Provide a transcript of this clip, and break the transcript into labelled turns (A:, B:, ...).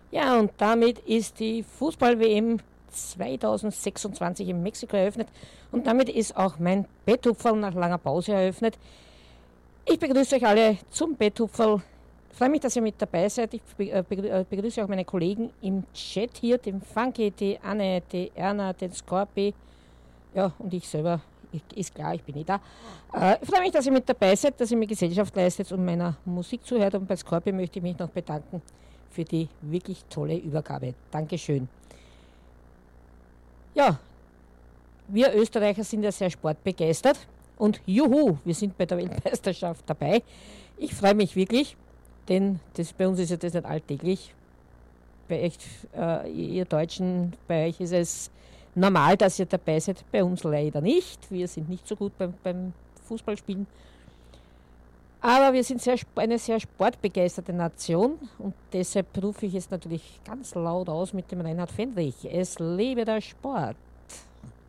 A: Ja, und damit ist die Fußball-WM 2026 in Mexiko eröffnet und damit ist auch mein Betthupferl nach langer Pause eröffnet. Ich begrüße euch alle zum Betthupferl. Ich freue mich, dass ihr mit dabei seid. Ich begrüße auch meine Kollegen im Chat hier, den Funky, die Anne, die Erna, den Scorpi. Ja, und ich selber, ist klar, ich bin da. Ich freue mich, dass ihr mit dabei seid, dass ihr mir Gesellschaft leistet und meiner Musik zuhört. Und bei Scorpi möchte ich mich noch bedanken für die wirklich tolle Übergabe. Dankeschön. Ja, wir Österreicher sind ja sehr sportbegeistert und juhu, wir sind bei der Weltmeisterschaft dabei. Ich freue mich wirklich, denn bei uns ist ja das nicht alltäglich. Bei euch, ihr Deutschen, bei euch ist es normal, dass ihr dabei seid, bei uns leider nicht. Wir sind nicht so gut beim Fußballspielen. Aber wir sind eine sehr sportbegeisterte Nation und deshalb rufe ich es natürlich ganz laut aus mit dem Reinhard Fendrich. Es lebe der Sport.